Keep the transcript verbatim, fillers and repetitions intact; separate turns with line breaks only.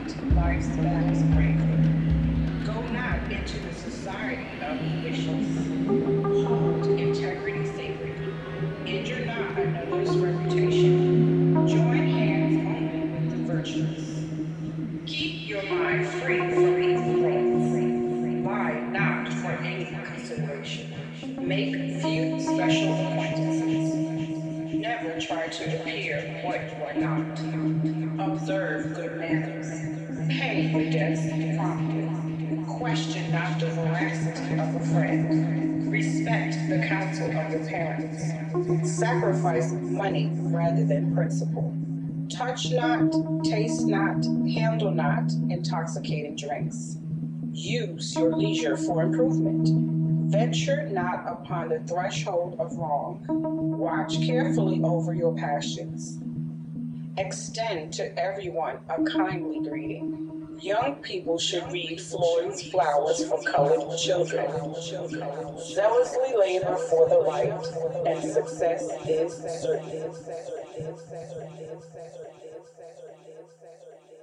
not life's battles breaker. Go not into the society of the vicious. Hold integrity sacred. Injure not another's reputation. Join hands only with the virtuous. Keep your mind free from evil thoughts. Lie not for any consideration. Make few special acquaintances. Never try to appear what you are not. Observe good manners. Pay your debts promptly. Question not the veracity of a friend. Respect the counsel of your parents. Sacrifice money rather than principle. Touch not, taste not, handle not intoxicating drinks. Use your leisure for improvement. Venture not upon the threshold of wrong. Watch carefully over your passions. Extend to everyone a kindly greeting. Young people should read Floyd's Flowers for Colored Children. Zealously labor for the right, and success is certain.